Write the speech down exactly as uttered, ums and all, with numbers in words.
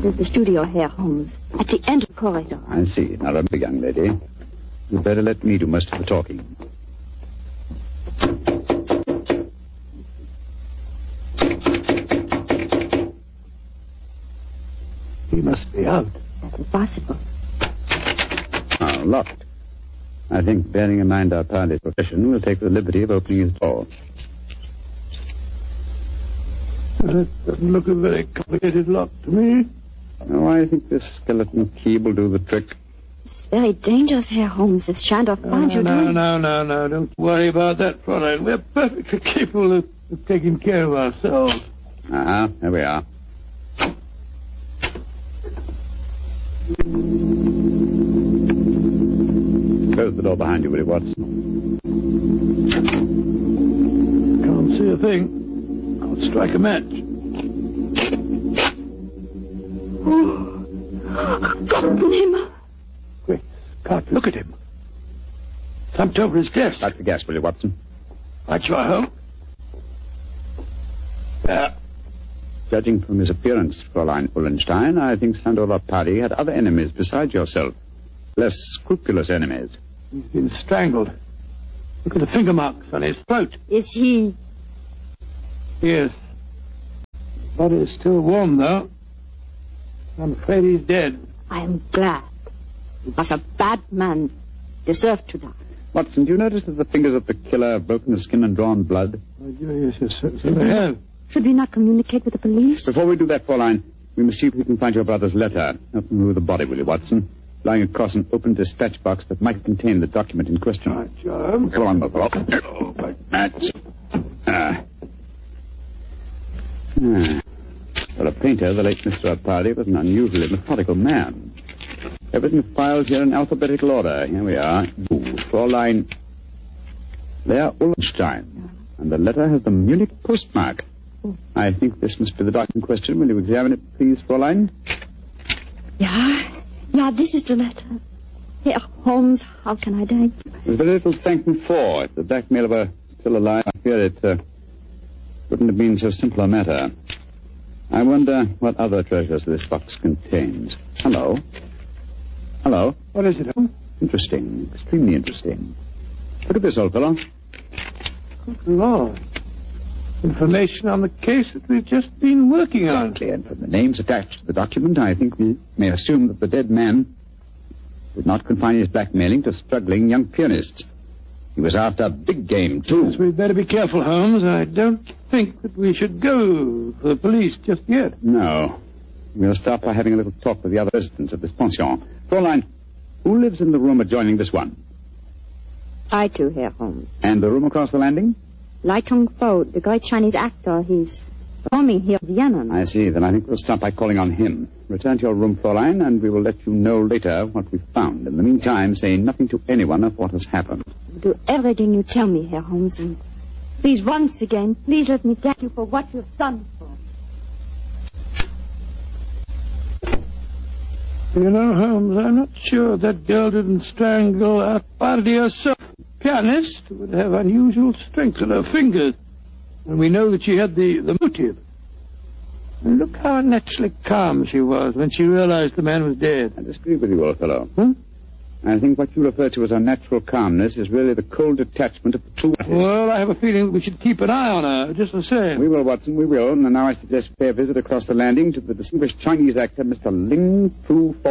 That is the studio, Herr Holmes, at the end of the corridor. I see. Now, remember, young lady, you'd better let me do most of the talking. He must be out. That's impossible. Oh, locked. I think, bearing in mind our parley's profession, we'll take the liberty of opening his door. That doesn't look a very complicated lock to me. Oh, I think this skeleton key will do the trick. It's very dangerous, Herr Holmes. If Shandor finds no, you no, doing... no, no, no. Don't worry about that, Fräulein. We're perfectly capable of, of taking care of ourselves. Ah, there we are. Close the door behind you, will you, Watson? Can't see a thing. I'll strike a match. Oh, Gottenheimer. Quick, Scott, look at him. Slumped over his desk. Light the gas, will you, Watson? Right, you are, Holmes. There. Judging from his appearance, Fräulein Ullenstein, I think Sandor Lopari had other enemies besides yourself. Less scrupulous enemies. He's been strangled. Look at the finger marks on his throat. Is he... Yes. His body is still warm, though. I'm afraid he's dead. I am glad. He was a bad man. Deserved to die. Watson, do you notice that the fingers of the killer have broken the skin and drawn blood? Oh, yes, yes, yes, yes, I have. Should we not communicate with the police? Before we do that, Fräulein, we must see if we can find your brother's letter. Help me move the body, will you, Watson? Lying across an open dispatch box that might contain the document in question. Right, John. Come on, my fellow. Oh, that's... Ah. Ah. For a painter, the late Mister Lopari was an unusually methodical man. Everything filed here in alphabetical order. Here we are. Ooh, Fräulein Leah Ullenstein. And the letter has the Munich postmark. I think this must be the document in question. Will you examine it, please, Fräulein? Yeah, yeah, this is the letter. Herr Holmes, how can I thank you? There's very little to thank me for. If the blackmailer were still alive, I fear it uh, wouldn't have been so simple a matter. I wonder what other treasures this box contains. Hello? Hello? What is it, Holmes? Interesting. Extremely interesting. Look at this, old fellow. Good Lord. Information on the case that we've just been working on. Exactly, and from the names attached to the document, I think we may assume that the dead man did not confine his blackmailing to struggling young pianists. He was after big game, too. Yes, we'd better be careful, Holmes. I don't think that we should go for the police just yet. No. We'll start by having a little talk with the other residents of this pension. Fräulein, who lives in the room adjoining this one? I too, Herr Holmes. And the room across the landing? Lai Tong-fo, the great Chinese actor, he's performing here in Vienna. I see. Then I think we'll start by calling on him. Return to your room, Fräulein, and we will let you know later what we found. In the meantime, say nothing to anyone of what has happened. I'll do everything you tell me, Herr Holmes, and please, once again, please let me thank you for what you've done for me. You know, Holmes, I'm not sure that girl didn't strangle Lopari herself. Pianist would have unusual strength in her fingers. And we know that she had the, the motive. And look how naturally calm she was when she realized the man was dead. I disagree with you, old fellow. Huh? I think what you refer to as her natural calmness is really the cold detachment of the true artist. Well, I have a feeling that we should keep an eye on her, just the same. We will, Watson, we will. And now I suggest we pay a visit across the landing to the distinguished Chinese actor, Mister Ling Fu Fo.